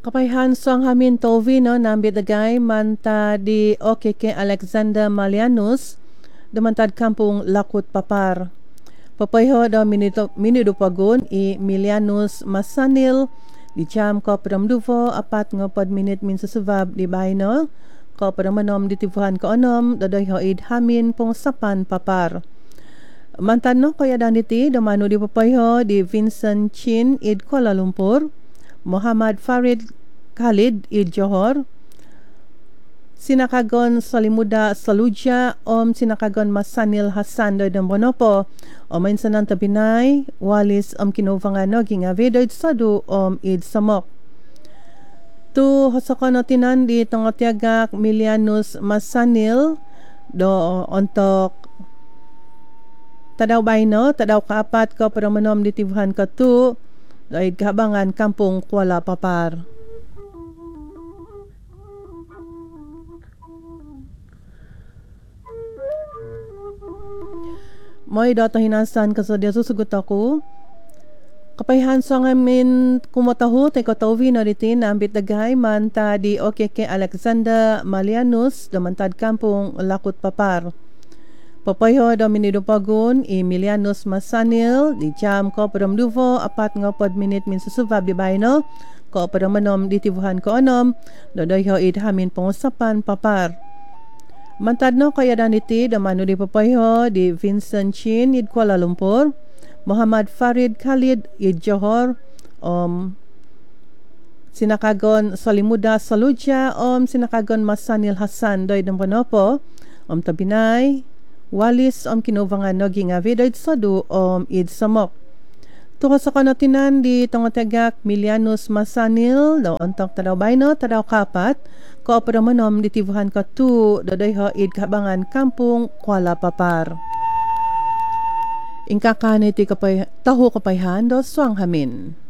Kapayhan sang hamin Tovi no nambit dagay manta di OKK Alexander Malianus demantad kampung Lakut Papar. Papayho daw minudo pagun i Milianus Masanil di jam ko pramduvo 4 minit min susubab di bayno ko pramanom di tibuhan ko onom dadoy hoid hamin pong sapan papar. Mantan no kaya daniti damano di papayho di Vincent Chin id Kuala Lumpur, Muhammad Farid Khalid id Johor, Sinakagon Salimuda Saluja Sinakagon Masanil Hasan do Bonopo Insanan Tabinay Walis Kinovangano Gingavedo id Sadu id Samok. Tu hosokonotinan di Tongotiagak Milianus Masanil do ontok tadaw bayno tadaw kaapat ko peramanom di tibuhan katu dahil kahabangan kampung Kuala Papar. Mo'y dato hinasan kasadya susugot ako. Kapayhan sa ngamin kumataho, teko Tovi na ritin na ambit dagay manta di OKK Alexander Malianus damantad kampung Lakut Papar. Papayho Dominido Pagun Milianus Masanil di jam ko pramduvo 4 minit min susubab di bayno ko pramanom di tibuhan ko onom dodoy ho id hamin pengusapan papar. Mantad no kaya daniti damano di papayho di Vincent Chin id Kuala Lumpur, Muhammad Farid Khalid id Johor, Sinakagon Salimuda Saluja Sinakagon Masanil Hasan doy Bonopo Tabinay Walis Kinovangan no Gingavedo id Sadu id Samok. Tuho sa kanotinan di Tongotiagak Milianus Masanil daw ontok tadaw bayno tadaw kapat ko operamonom di tibuhan katu daday ho id kabangan kampung Kuala Papar. Ingkakani ti kapay taho kapayhan do suang hamin.